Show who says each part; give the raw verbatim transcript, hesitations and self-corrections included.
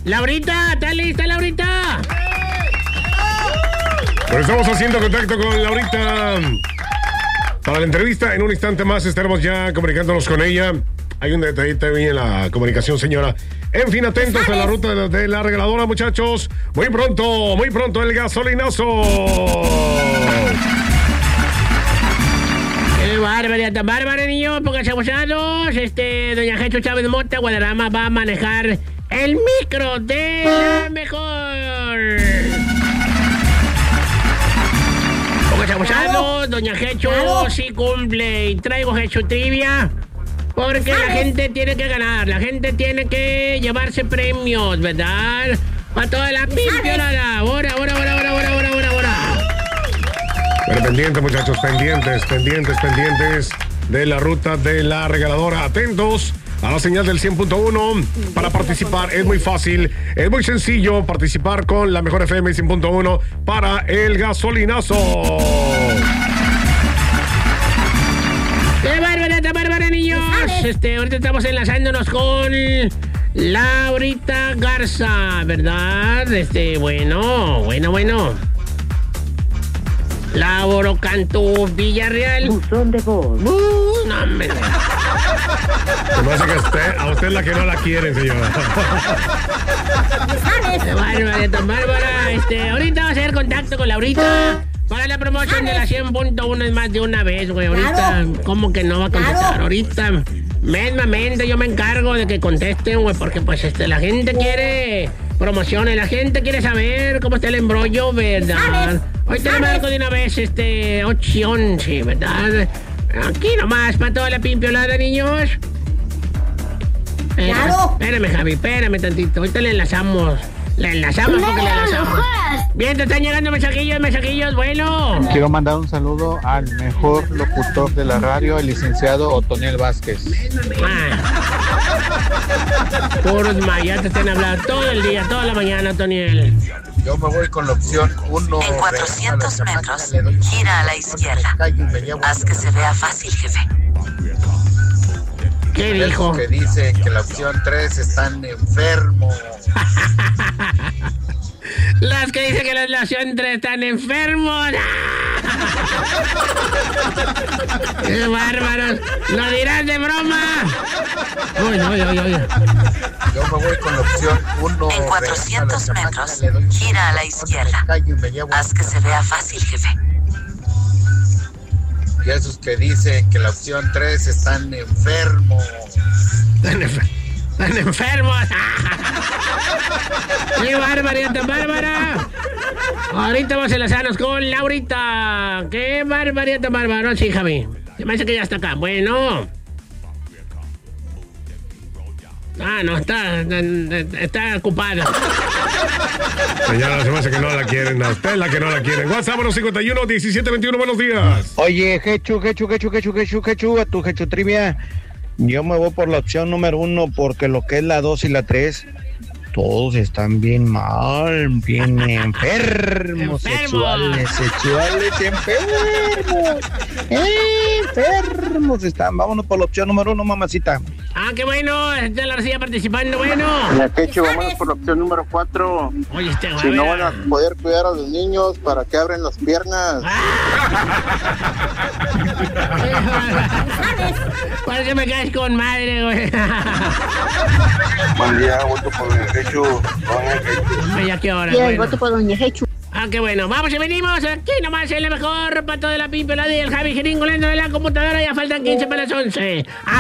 Speaker 1: Laurita, ¿estás lista, Laurita?
Speaker 2: Pues estamos haciendo contacto con Laurita para la entrevista. En un instante más estaremos ya comunicándonos con ella. Hay un detallito ahí en la comunicación, señora. En fin, atentos a la ruta de la, de la regaladora, muchachos. Muy pronto, muy pronto el gasolinazo.
Speaker 1: ¡Qué barbaridad, tan bárbara, niños! Pónganse abusados. Este, doña Jesús Chávez Mota, Guadarrama, va a manejar el micro de la mejor. Pónganse abusados, doña Jesús sí cumple. Y traigo Jesús Trivia. Porque la gente tiene que ganar, la gente tiene que llevarse premios, ¿verdad? Para toda la pimpiolada. Ahora, ahora, ahora, ahora, ahora, ahora, ahora, ahora.
Speaker 2: Pero pendientes, muchachos, pendientes, pendientes, pendientes de la ruta de la regaladora. Atentos a la señal del cien punto uno para participar. Es muy fácil, es muy sencillo participar con la mejor F M cien punto uno para el gasolinazo.
Speaker 1: ¡Qué bárbara, qué bárbara, niños! Este, ahorita estamos enlazándonos con Laurita Garza, ¿verdad? Este, bueno, bueno, bueno. Lauro Cantú Villarreal.
Speaker 3: Buzón de voz.
Speaker 1: Uh, no, hombre.
Speaker 2: Se me hace que usted, a usted es la que no la quiere, señora.
Speaker 1: ¡Qué bárbara, tan bárbara! Este, ahorita va a hacer contacto con Laurita. Para la promoción de la cien punto uno es más de una vez, güey. Ahorita, claro. ¿Cómo que no va a contestar? Claro. Ahorita, mismamente, yo me encargo de que contesten, güey, porque pues este, la gente quiere promociones, la gente quiere saber cómo está el embrollo, ¿verdad? Ahorita le marco de una vez, este, ocho y once, ¿verdad? Aquí nomás, para toda la pimpiolada, niños. Espérame, claro. Espérame, Javi, espérame tantito. Ahorita le enlazamos. Le enlazamos no, porque le enlazamos. Bien, te están llegando mensajillos, mensajillos, bueno.
Speaker 4: Quiero mandar un saludo al mejor locutor de la radio, el licenciado Otoniel Vázquez.
Speaker 1: Ah. Puros mayas te están hablando todo el día, toda la mañana, Otoniel.
Speaker 5: Yo me voy con la opción uno.
Speaker 6: En cuatrocientos metros, gira a la izquierda. Haz que se vea fácil, jefe.
Speaker 1: ¿Qué dijo?
Speaker 5: Que dicen que la opción tres están enfermos.
Speaker 1: Las que dicen que la opción tres están enfermos. ¡Qué bárbaros! ¡Lo dirás de broma! Uy, uy, uy, uy.
Speaker 5: Yo me voy con la opción uno.
Speaker 6: En cuatrocientos metros, gira a la izquierda. Haz que se vea fácil, jefe.
Speaker 5: Y esos que dicen que la opción tres están enfermos.
Speaker 1: Están, enfer- están enfermos. ¡Qué barbaridad tan bárbara! Ahorita vamos a enlazarnos con Laurita. ¡Qué barbaridad tan bárbara! Sí, Javi. Se me hace que ya está acá. Bueno. Ah, no, está, está ocupada.
Speaker 2: Señora, se me hace que no la quieren. A usted es la que no la quieren. WhatsApp cincuenta y uno, diecisiete, veintiuno, buenos días.
Speaker 4: Oye, Jechu, Jechu, Jechu, Jechu, Jechu, Jechu, a tu Jechu Trivia. Yo me voy por la opción número uno porque lo que es la dos y la tres, todos están bien mal, bien enfermos, sexuales, sexuales, enfermos, enfermos están. Vámonos por la opción número uno, mamacita.
Speaker 1: Ah, qué bueno, está la García participando, bueno.
Speaker 7: La Quecho, vamos por la opción número cuatro.
Speaker 1: Oye, este
Speaker 7: Si no van a poder cuidar a los niños, ¿para que abren las piernas?
Speaker 1: Parece que me caes con madre, güey.
Speaker 7: Buen día, voto por Doña Quecho. Doña Quecho.
Speaker 1: ¿Ya qué hora?
Speaker 3: Sí,
Speaker 1: Bueno.
Speaker 3: voto por Doña Quecho.
Speaker 1: Ah, qué bueno. Vamos y venimos. Aquí nomás es la mejor pato de la pimpa, la del Javi Jeringo, lento de la computadora. Ya faltan quince para las once.